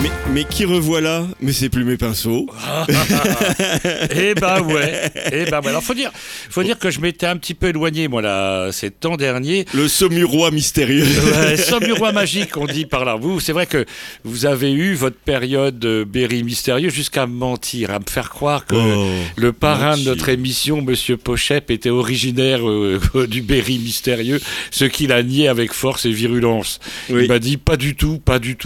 Mais qui revoilà? Mais c'est plus mes pinceaux. Eh ben ouais. Alors faut dire que je m'étais un petit peu éloigné moi là ces temps derniers. Le saumurois mystérieux. Ouais, saumurois magique on dit par là. Vous, c'est vrai que vous avez eu votre période Berry mystérieux jusqu'à mentir, à me faire croire que le parrain de notre émission, Monsieur Pochep, était originaire du Berry mystérieux, ce qu'il a nié avec force et virulence. Oui. Il m'a dit pas du tout.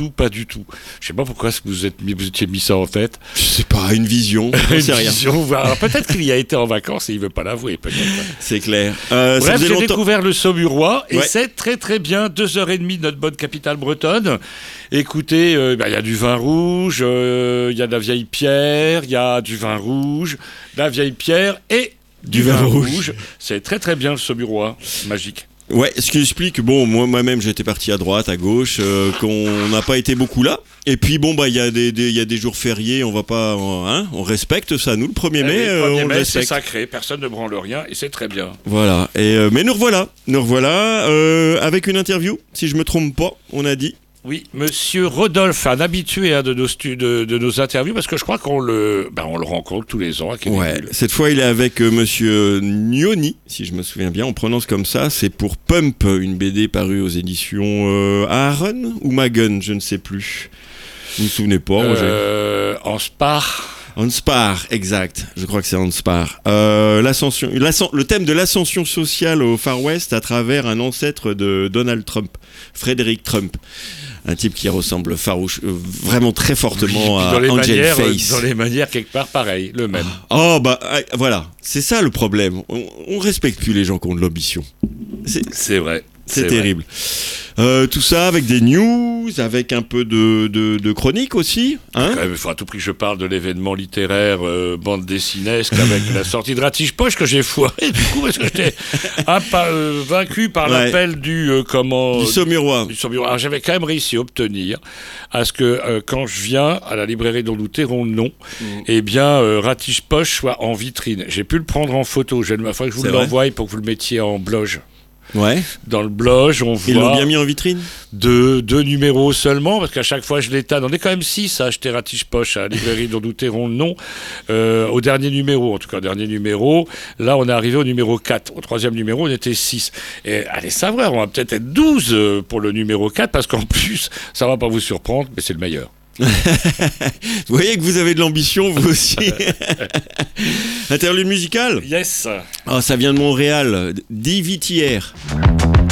Je sais pas pourquoi vous étiez mis ça en tête. Je sais pas, une vision. Une vision. Alors peut-être qu'il y a été en vacances et il veut pas l'avouer. Peut-être. C'est clair. Bref, j'ai découvert le Saumurois et c'est très très bien. 2h30 de notre bonne capitale bretonne. Écoutez, il y a du vin rouge, il y a de la vieille pierre, il y a du vin rouge, de la vieille pierre et du vin rouge. C'est très très bien le Saumurois, magique. Ouais, ce qui explique, moi-même j'étais parti à droite, à gauche, qu'on n'a pas été beaucoup là. Et puis il y a des jours fériés, on va pas, on respecte ça. Nous, le 1er mai, on le respecte. C'est sacré, personne ne branle rien et c'est très bien. Voilà. Mais nous revoilà avec une interview, si je me trompe pas, on a dit. Oui, Monsieur Rodolphe, un habitué de nos interviews, parce que je crois qu'on le rencontre tous les ans à Québec. Ouais, cette fois il est avec Monsieur Gnoni, si je me souviens bien, on prononce comme ça, c'est pour Pump, une BD parue aux éditions Aaron ou Magun, je ne sais plus. Vous vous souvenez pas En Spar. Anspar, exact. Je crois que c'est Anspar. Le thème de l'ascension sociale au Far West à travers un ancêtre de Donald Trump, Frédéric Trump. Un type qui ressemble vraiment très fortement à Angel Face. Dans les manières, quelque part, pareil, le même. Voilà. C'est ça le problème. On respecte plus les gens qui ont de l'ambition. C'est vrai. C'est terrible. Tout ça avec des news, avec un peu de chronique aussi. Il faut à tout prix que je parle de l'événement littéraire bande dessinesque avec la sortie de Ratiche Poche que j'ai foiré du coup parce que j'étais vaincu par l'appel du Saumurois. Alors j'avais quand même réussi à obtenir à ce que quand je viens à la librairie dont nous tairons le nom, Ratiche Poche soit en vitrine. J'ai pu le prendre en photo. Il faut que je vous l'envoie pour que vous le mettiez en bloge. Ouais. Dans le blog, on voit. Ils l'ont bien mis en vitrine. Deux numéros seulement, parce qu'à chaque fois je l'étale. On est quand même 6 à acheter Ratiche Poche à la librairie dont nous tairons le nom. Au dernier numéro, là on est arrivé au numéro 4. Au 3e numéro, on était 6. Et allez savoir, on va peut-être être 12 pour le numéro 4, parce qu'en plus, ça va pas vous surprendre, mais c'est le meilleur. Vous voyez que vous avez de l'ambition, vous aussi. Interlude musical. Yes. Ça vient de Montréal. Divitière.